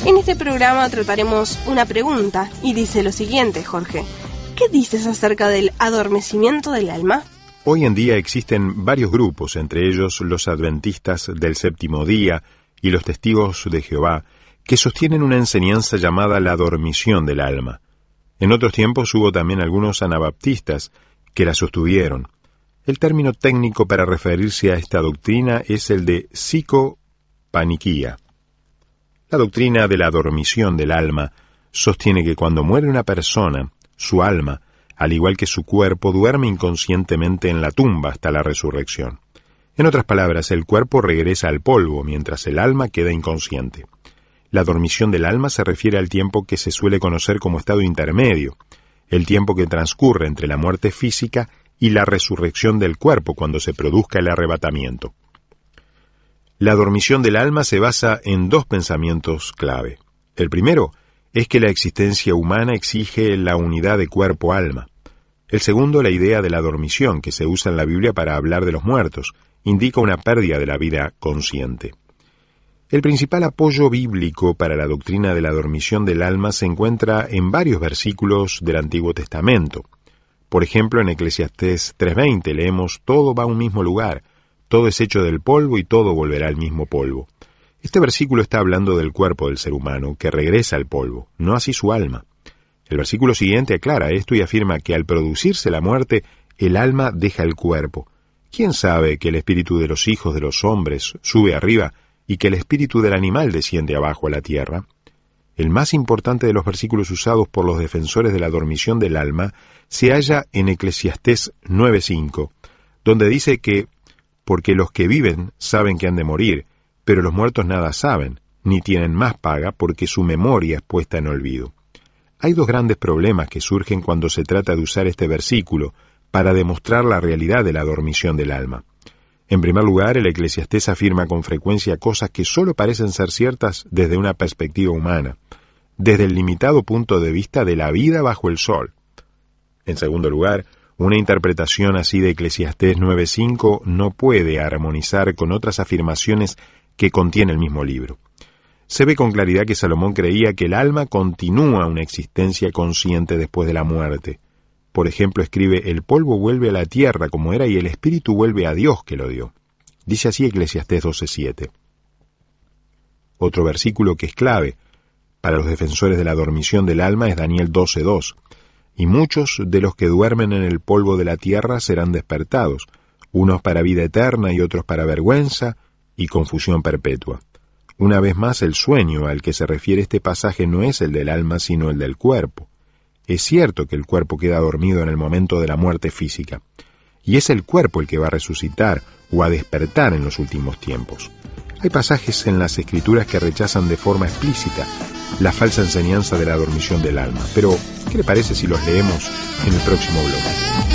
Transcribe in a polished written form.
En este programa trataremos una pregunta y dice lo siguiente, Jorge. ¿Qué dices acerca del adormecimiento del alma? Hoy en día existen varios grupos, entre ellos los adventistas del séptimo día y los testigos de Jehová, que sostienen una enseñanza llamada la dormición del alma. En otros tiempos hubo también algunos anabaptistas que la sostuvieron. El término técnico para referirse a esta doctrina es el de psicopaniquía. La doctrina de la dormición del alma sostiene que cuando muere una persona, su alma, al igual que su cuerpo, duerme inconscientemente en la tumba hasta la resurrección. En otras palabras, el cuerpo regresa al polvo, mientras el alma queda inconsciente. La dormición del alma se refiere al tiempo que se suele conocer como estado intermedio, el tiempo que transcurre entre la muerte física y la resurrección del cuerpo cuando se produzca el arrebatamiento. La dormición del alma se basa en dos pensamientos clave. El primero es que la existencia humana exige la unidad de cuerpo-alma. El segundo, la idea de la dormición, que se usa en la Biblia para hablar de los muertos, indica una pérdida de la vida consciente. El principal apoyo bíblico para la doctrina de la dormición del alma se encuentra en varios versículos del Antiguo Testamento. Por ejemplo, en Eclesiastés 3:20 leemos: todo va a un mismo lugar, todo es hecho del polvo y todo volverá al mismo polvo. Este versículo está hablando del cuerpo del ser humano, que regresa al polvo, no así su alma. El versículo siguiente aclara esto y afirma que al producirse la muerte, el alma deja el cuerpo. ¿Quién sabe que el espíritu de los hijos de los hombres sube arriba y que el espíritu del animal desciende abajo a la tierra? El más importante de los versículos usados por los defensores de la dormición del alma se halla en Eclesiastés 9:5, donde dice que porque los que viven saben que han de morir, pero los muertos nada saben, ni tienen más paga porque su memoria es puesta en olvido. Hay dos grandes problemas que surgen cuando se trata de usar este versículo para demostrar la realidad de la dormición del alma. En primer lugar, el Eclesiastés afirma con frecuencia cosas que solo parecen ser ciertas desde una perspectiva humana, desde el limitado punto de vista de la vida bajo el sol. En segundo lugar, una interpretación así de Eclesiastés 9:5 no puede armonizar con otras afirmaciones que contiene el mismo libro. Se ve con claridad que Salomón creía que el alma continúa una existencia consciente después de la muerte. Por ejemplo, escribe: el polvo vuelve a la tierra como era y el espíritu vuelve a Dios que lo dio. Dice así Eclesiastés 12:7. Otro versículo que es clave para los defensores de la dormición del alma es Daniel 12:2. Y muchos de los que duermen en el polvo de la tierra serán despertados, unos para vida eterna y otros para vergüenza y confusión perpetua. Una vez más, el sueño al que se refiere este pasaje no es el del alma, sino el del cuerpo. Es cierto que el cuerpo queda dormido en el momento de la muerte física, y es el cuerpo el que va a resucitar o a despertar en los últimos tiempos. Hay pasajes en las Escrituras que rechazan de forma explícita la falsa enseñanza de la dormición del alma, pero ¿qué le parece si los leemos en el próximo bloque?